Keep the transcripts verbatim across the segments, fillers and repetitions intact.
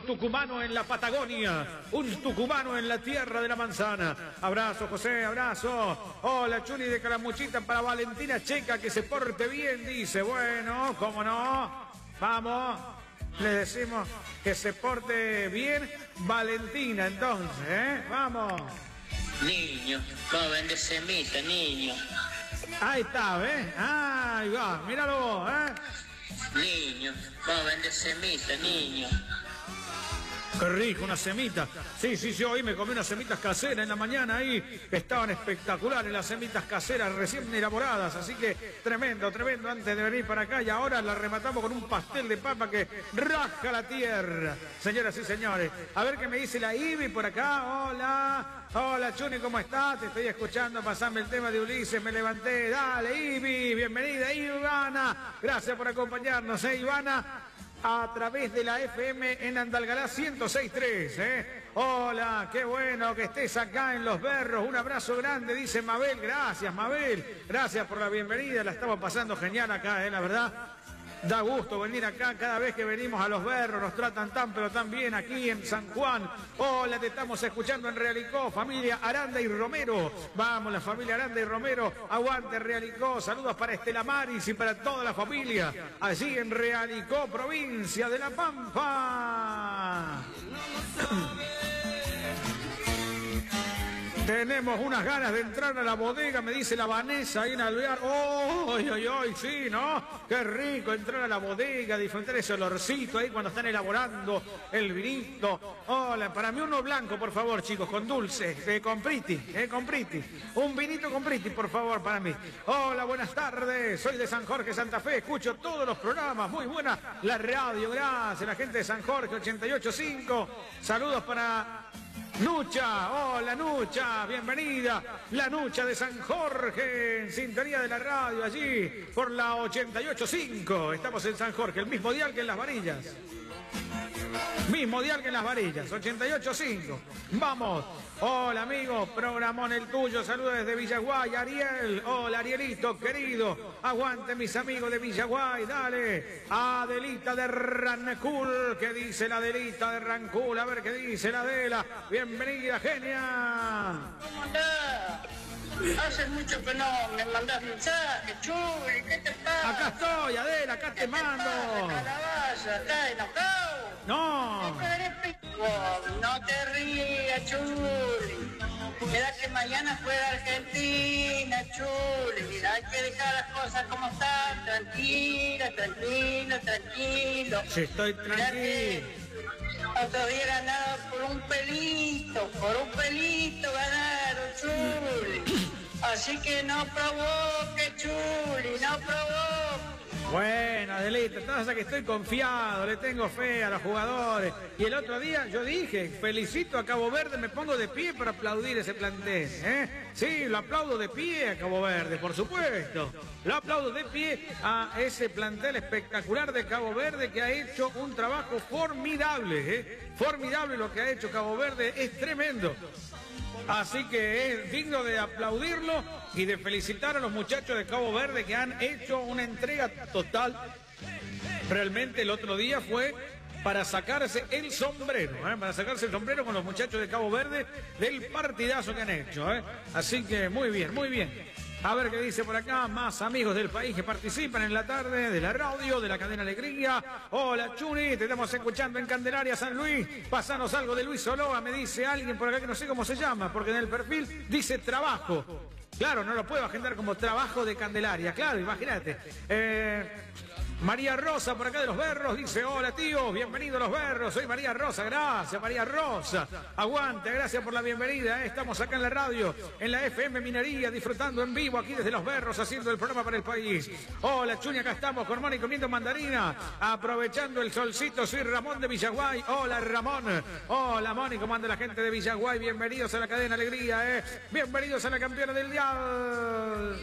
un tucumano en la Patagonia, un tucumano en la tierra de la manzana. Abrazo, José, abrazo. Hola, Chuli de Calamuchita para Valentina Checa, que se porte bien, dice. Bueno, cómo no. Vamos, le decimos que se porte bien Valentina, entonces, ¿eh? Vamos. Niño, no vende semita, niño. Ahí está, ¿ves? Ahí va, míralo vos, ¿eh? Niño, no vende semita, niño. Qué rico, una semita. Sí, sí, sí, hoy me comí unas semitas caseras en la mañana ahí. Estaban espectaculares las semitas caseras recién elaboradas. Así que tremendo, tremendo antes de venir para acá. Y ahora la rematamos con un pastel de papa que raja la tierra. Señoras y señores, a ver qué me dice la Ivy por acá. Hola, hola Chuni, ¿cómo estás? Te estoy escuchando, pasame el tema de Ulises, me levanté. Dale, Ivy, bienvenida, Ivana. Gracias por acompañarnos, ¿eh, Ivana? A través de la F M en Andalgalá ciento seis punto tres, ¿eh? Hola, qué bueno que estés acá en Los Berros. Un abrazo grande, dice Mabel. Gracias, Mabel. Gracias por la bienvenida. La estamos pasando genial acá, ¿eh? La verdad. Da gusto venir acá cada vez que venimos a Los Berros, nos tratan tan pero tan bien aquí en San Juan. Hola, te estamos escuchando en Realicó, familia Aranda y Romero. Vamos, la familia Aranda y Romero, aguante Realicó. Saludos para Estela Maris y para toda la familia, allí en Realicó, provincia de La Pampa. Tenemos unas ganas de entrar a la bodega, me dice la Vanessa ahí en Alvear. ¡Oh, ay, ay, ay! Sí, ¿no? Qué rico entrar a la bodega, disfrutar ese olorcito ahí cuando están elaborando el vinito. Hola, para mí uno blanco, por favor, chicos, con dulce, eh, con priti, eh, con priti. Un vinito con priti, por favor, para mí. Hola, buenas tardes, soy de San Jorge, Santa Fe, escucho todos los programas, muy buena la radio, gracias, la gente de San Jorge, ochenta y ocho punto cinco. Saludos para Nucha, hola Nucha, bienvenida, la Nucha de San Jorge, en sintonía de la radio allí, por la ochenta y ocho punto cinco, estamos en San Jorge, el mismo dial que en Las Varillas, mismo dial que en Las Varillas, ochenta y ocho punto cinco, vamos. Hola amigos, programón el tuyo, saludos desde Villaguay, Ariel, hola Arielito, querido, aguante mis amigos de Villaguay, dale, Adelita de Rancul, ¿qué dice la Adelita de Rancul? A ver qué dice la Adela, bienvenida, genia. ¿Cómo andás? Hace mucho que no me mandás mensajes, Chuli, ¿qué te pasa? Acá estoy, Adela, acá te mando. Calabaza, ¿estás enojado? No. No te pico, no te rías, Chuli. Mira que mañana juega Argentina, Chuli. Mira, hay que dejar las cosas como están, tranquilo, tranquilo, tranquilo. Sí, estoy tranquilo. Otro día ganaron por un pelito, por un pelito ganaron, Chuli. Así que no provoque, Chuli, no provoque. Bueno, Adelita, entonces que estoy confiado, le tengo fe a los jugadores. Y el otro día yo dije, felicito a Cabo Verde, me pongo de pie para aplaudir ese plantel, ¿eh? Sí, lo aplaudo de pie a Cabo Verde, por supuesto. Lo aplaudo de pie a ese plantel espectacular de Cabo Verde que ha hecho un trabajo formidable, ¿eh? Formidable lo que ha hecho Cabo Verde, es tremendo. Así que es digno de aplaudirlo y de felicitar a los muchachos de Cabo Verde que han hecho una entrega total. Realmente el otro día fue para sacarse el sombrero, ¿eh? para sacarse el sombrero con los muchachos de Cabo Verde del partidazo que han hecho. ¿eh? Así que muy bien, muy bien. A ver qué dice por acá, más amigos del país que participan en la tarde de la radio, de la cadena Alegría. Hola Chuni, te estamos escuchando en Candelaria, San Luis. Pasanos algo de Luis Soloa, me dice alguien por acá que no sé cómo se llama, porque en el perfil dice trabajo. Claro, no lo puedo agendar como trabajo de Candelaria, claro, imagínate. Eh... María Rosa, por acá de Los Berros, dice, hola tío, bienvenido a Los Berros, soy María Rosa, gracias María Rosa, aguante, gracias por la bienvenida, ¿eh? Estamos acá en la radio, en la F M Minería, disfrutando en vivo aquí desde Los Berros, haciendo el programa para el país. Hola Chuña, acá estamos con Moni comiendo mandarina, aprovechando el solcito, soy Ramón de Villaguay, hola Ramón, hola Moni, ¿cómo anda la gente de Villaguay? Bienvenidos a la cadena Alegría, ¿eh? Bienvenidos a la campeona del dial.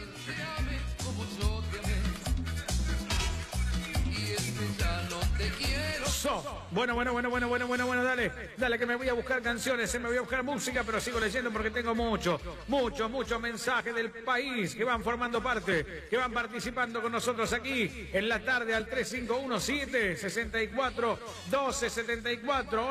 So. Bueno, bueno, bueno, bueno, bueno, bueno, bueno, dale, dale que me voy a buscar canciones, eh, me voy a buscar música, pero sigo leyendo porque tengo mucho, mucho, mucho mensaje del país que van formando parte, que van participando con nosotros aquí en la tarde al tres cinco uno siete, seis cuatro, uno dos siete cuatro.